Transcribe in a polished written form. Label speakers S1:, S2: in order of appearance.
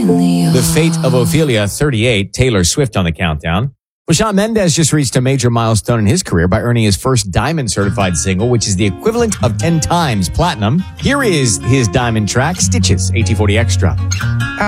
S1: The Fate of Ophelia, 38, Taylor Swift on the countdown. Well, Shawn Mendes just reached a major milestone in his career by earning his first Diamond certified single, which is the equivalent of 10 times platinum. Here is his Diamond track, Stitches, AT40 Extra.